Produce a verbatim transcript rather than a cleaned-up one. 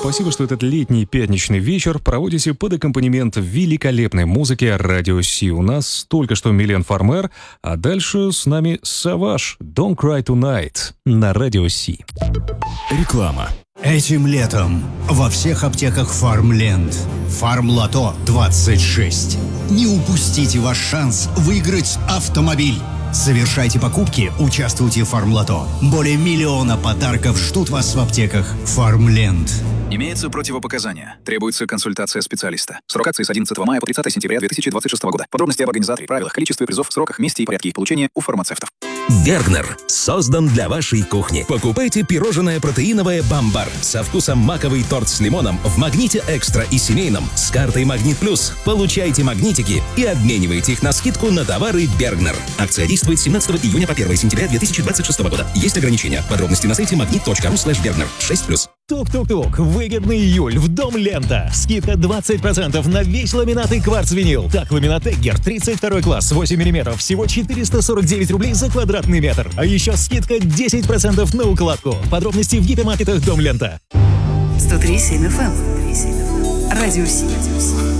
спасибо, что этот летний пятничный вечер проводите под аккомпанемент великолепной музыки Радио Си. У нас только что Милен Фармер, а дальше с нами Savage «Don't Cry Tonight» на Радио Си. Реклама. Этим летом во всех аптеках Фармленд Фармлото двадцать шесть. Не упустите ваш шанс выиграть автомобиль. Совершайте покупки, участвуйте в Фармлото. Более миллиона подарков ждут вас в аптеках Фармленд. Имеются противопоказания. Требуется консультация специалиста. Срок акции с одиннадцатого мая по тридцатое сентября две тысячи двадцать шестого года. Подробности об организаторе, правилах, количестве призов, сроках, месте и порядке их получения у фармацевтов. Бергнер создан для вашей кухни. Покупайте пирожное протеиновое «Бамбар» со вкусом маковый торт с лимоном в «Магните Экстра» и семейном с картой «Магнит Плюс». Получайте магнитики и обменивайте их на скидку на товары Бергнер. Акция действует с семнадцатого июня по первое сентября две тысячи двадцать шестого года. Есть ограничения. Подробности на сайте магнит точка ру слэш бергнер. шесть плюс. Тук-тук-тук. Выгодный июль в Дом Лента. Скидка двадцать процентов на весь ламинат и кварц-винил. Так, ламинат Эггер тридцать второй класс, восемь миллиметров, всего четыреста сорок девять рублей за квадратный метр. А еще скидка десять процентов на укладку. Подробности в гипермаркетах Дом Лента. сто три и семь эф эм. Радио Си.